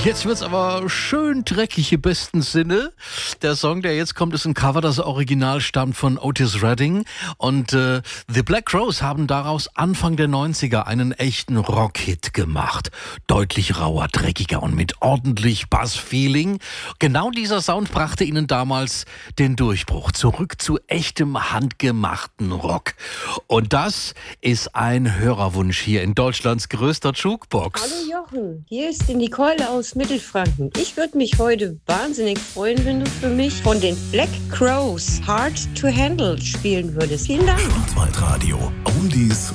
Jetzt wird's aber schön dreckig im besten Sinne. Der Song, der jetzt kommt, ist ein Cover. Das Original stammt von Otis Redding. Und The Black Crowes haben daraus Anfang der 90er einen echten Rockhit gemacht. Deutlich rauer, dreckiger und mit ordentlich Bass-Feeling. Genau dieser Sound brachte ihnen damals den Durchbruch. Zurück zu echtem, handgemachten Rock. Und das ist ein Hörerwunsch hier in Deutschlands größter Jukebox. Hallo Jochen, hier ist die Nicole aus Mittelfranken. Ich würde mich heute wahnsinnig freuen, wenn du für mich von den Black Crowes Hard to Handle spielen würdest. Vielen Dank. Schwarzwaldradio. Oldies